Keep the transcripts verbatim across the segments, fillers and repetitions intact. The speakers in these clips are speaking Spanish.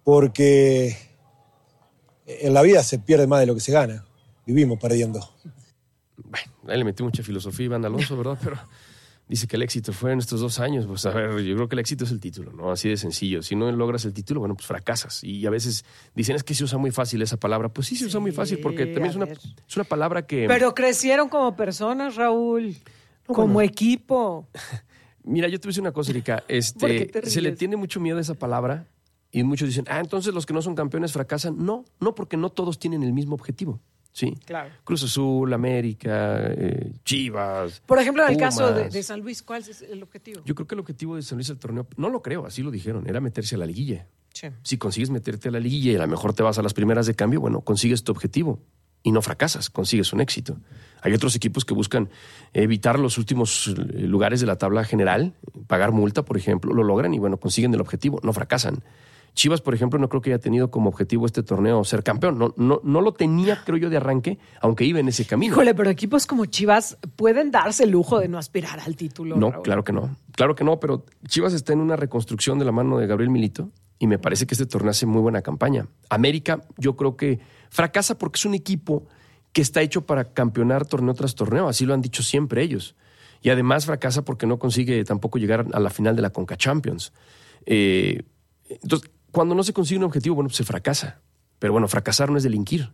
porque en la vida se pierde más de lo que se gana. Vivimos perdiendo. Bueno, ahí le metí mucha filosofía Iván Alonso, ¿verdad? Pero dice que el éxito fue en estos dos años. Pues a ver, yo creo que el éxito es el título, ¿no? Así de sencillo. Si no logras el título, bueno, pues fracasas. Y a veces dicen, es que se usa muy fácil esa palabra. Pues sí, se usa sí, muy fácil porque también es una, es una palabra que... Pero crecieron como personas, Raúl. No, como bueno. Equipo. Mira, yo te voy a decir una cosa, Erika. Este, se le tiene mucho miedo a esa palabra y muchos dicen, ah, entonces los que no son campeones fracasan. No, no, porque no todos tienen el mismo objetivo. Sí, claro. Cruz Azul, América, eh, Chivas. Por ejemplo, en el Pumas. caso de, de San Luis, ¿cuál es el objetivo? Yo creo que el objetivo de San Luis del torneo, no lo creo, así lo dijeron, era meterse a la liguilla. Sí. Si consigues meterte a la liguilla y a lo mejor te vas a las primeras de cambio, bueno, consigues tu objetivo y no fracasas, consigues un éxito. Hay otros equipos que buscan evitar los últimos lugares de la tabla general, pagar multa, por ejemplo, lo logran y bueno, consiguen el objetivo, no fracasan. Chivas, por ejemplo, no creo que haya tenido como objetivo este torneo ser campeón. No, no, no lo tenía, creo yo, de arranque, aunque iba en ese camino. Híjole, pero equipos como Chivas pueden darse el lujo de no aspirar al título. No, Raúl. Claro que no. Claro que no, pero Chivas está en una reconstrucción de la mano de Gabriel Milito y me parece que este torneo hace muy buena campaña. América, yo creo que fracasa porque es un equipo que está hecho para campeonar torneo tras torneo. Así lo han dicho siempre ellos. Y además fracasa porque no consigue tampoco llegar a la final de la Conca Champions. Eh, entonces, cuando no se consigue un objetivo, bueno, pues se fracasa. Pero bueno, fracasar no es delinquir.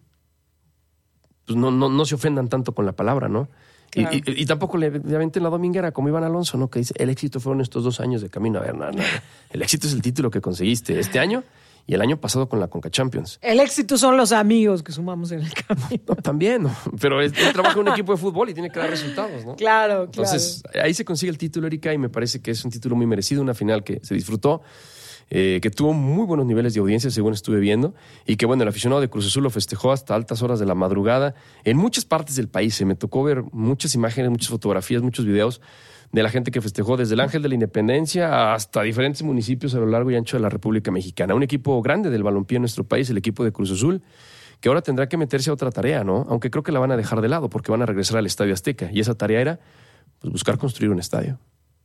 Pues no, no, no se ofendan tanto con la palabra, ¿no? Claro. Y, y, y tampoco le, le aventen la dominguera como Iván Alonso, ¿no? Que dice, el éxito fueron estos dos años de camino. A ver, no, no. El éxito es el título que conseguiste este año y el año pasado con la Conca Champions. El éxito son los amigos que sumamos en el camino. No, también, ¿no? Pero él, él trabaja en un equipo de fútbol y tiene que dar resultados, ¿no? Claro, Entonces, claro. ahí se consigue el título, Erika, y me parece que es un título muy merecido, una final que se disfrutó. Eh, que tuvo muy buenos niveles de audiencia, según estuve viendo, y que, bueno, el aficionado de Cruz Azul lo festejó hasta altas horas de la madrugada en muchas partes del país. Se me tocó ver muchas imágenes, muchas fotografías, muchos videos de la gente que festejó desde el Ángel de la Independencia hasta diferentes municipios a lo largo y ancho de la República Mexicana. Un equipo grande del balompié en nuestro país, el equipo de Cruz Azul, que ahora tendrá que meterse a otra tarea, ¿no? Aunque creo que la van a dejar de lado porque van a regresar al Estadio Azteca, y esa tarea era pues, buscar construir un estadio.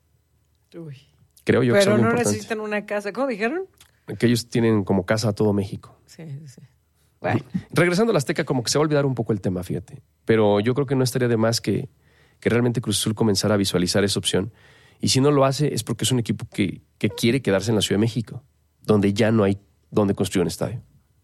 Uy. Creo yo Pero que es no importante. necesitan una casa. ¿Cómo dijeron? Que ellos tienen como casa a todo México. Sí, sí. Bueno. Regresando a la Azteca, como que se va a olvidar un poco el tema, fíjate. Pero yo creo que no estaría de más que, que realmente Cruz Azul comenzara a visualizar esa opción. Y si no lo hace es porque es un equipo que, que quiere quedarse en la Ciudad de México, donde ya no hay donde construir un estadio.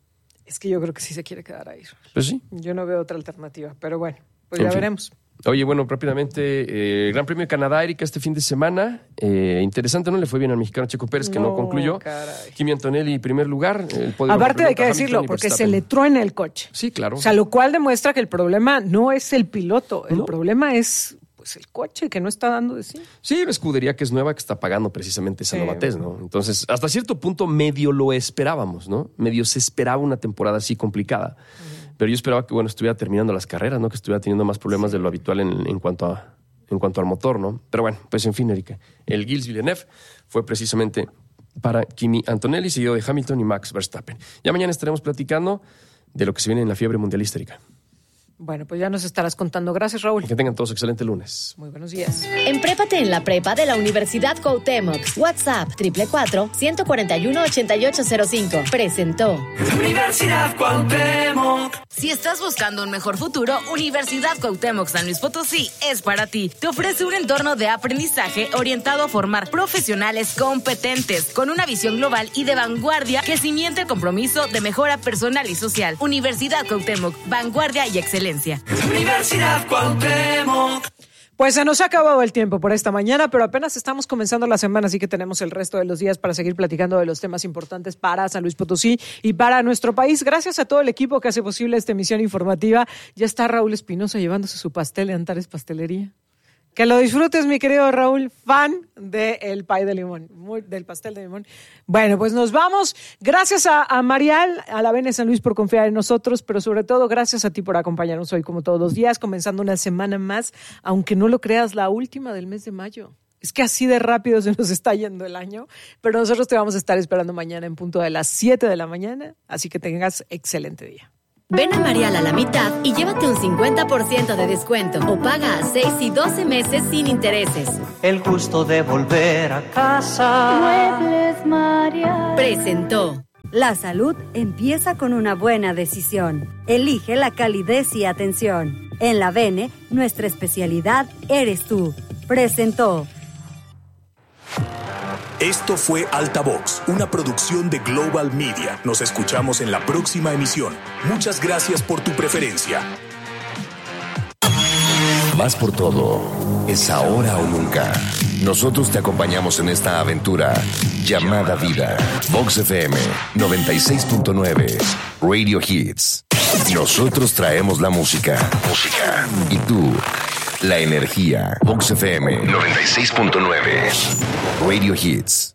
Es que yo creo que sí se quiere quedar ahí. Pues sí. Yo no veo otra alternativa, pero bueno, pues En ya fin. veremos. Oye, bueno, rápidamente, eh, Gran Premio de Canadá, Erika, este fin de semana. Eh, interesante, ¿no? Le fue bien al mexicano Checo Pérez, que no, no concluyó. Caray. Kimi Antonelli, primer lugar. El podio Aparte lo hay que representa decirlo, Hamilton y porque se Verstappen. le truena el coche. Sí, claro. O sea, lo cual demuestra que el problema no es el piloto, el No. problema es pues el coche que no está dando de sí. Sí, la escudería que es nueva, que está pagando precisamente esa Sí. novatez, ¿no? Entonces, hasta cierto punto medio lo esperábamos, ¿no? Medio se esperaba una temporada así complicada. Uh-huh. Pero yo esperaba que, bueno, estuviera terminando las carreras, ¿no? Que estuviera teniendo más problemas sí. de lo habitual en, en, cuanto a, en cuanto al motor, ¿no? Pero bueno, pues en fin, Erika. El Gilles Villeneuve fue precisamente para Kimi Antonelli, seguido de Hamilton y Max Verstappen. Ya mañana estaremos platicando de lo que se viene en la fiebre mundialista, Erika. Bueno, pues ya nos estarás contando. Gracias, Raúl. Que tengan todos excelente lunes. Muy buenos días. Emprépate en la prepa de la Universidad Cuauhtémoc. WhatsApp triple cuatro, ciento cuarenta y uno, ochenta y ocho cero cinco. Presentó Universidad Cuauhtémoc. Si estás buscando un mejor futuro, Universidad Cuauhtémoc San Luis Potosí es para ti. Te ofrece un entorno de aprendizaje orientado a formar profesionales competentes, con una visión global y de vanguardia que cimienta el compromiso de mejora personal y social. Universidad Cuauhtémoc, vanguardia y excelencia. Universidad Cuauhtémoc. Pues se nos ha acabado el tiempo por esta mañana, pero apenas estamos comenzando la semana, así que tenemos el resto de los días para seguir platicando de los temas importantes para San Luis Potosí y para nuestro país. Gracias a todo el equipo que hace posible esta emisión informativa. Ya está Raúl Espinosa llevándose su pastel de Antares Pastelería. Que lo disfrutes, mi querido Raúl, fan del pay de limón, muy, del pastel de limón. Bueno, pues nos vamos. Gracias a, a Marial, a la Bene San Luis por confiar en nosotros, pero sobre todo gracias a ti por acompañarnos hoy como todos los días, comenzando una semana más, aunque no lo creas, la última del mes de mayo. Es que así de rápido se nos está yendo el año, pero nosotros te vamos a estar esperando mañana en punto de las siete de la mañana, así que tengas excelente día. Ven a Marial a la mitad y llévate un cincuenta por ciento de descuento o paga a seis y doce meses sin intereses. El gusto de volver a casa. Muebles Marial. Presentó. La salud empieza con una buena decisión. Elige la calidez y atención. En la Bene, nuestra especialidad eres tú. Presentó. Esto fue Altavox, una producción de Global Media. Nos escuchamos en la próxima emisión. Muchas gracias por tu preferencia. Más por todo, es ahora o nunca. Nosotros te acompañamos en esta aventura llamada vida. Vox F M noventa y seis punto nueve, Radio Hits. Nosotros traemos la música. Música. Y tú, la energía. Vox F M noventa y seis punto nueve, Radio Hits.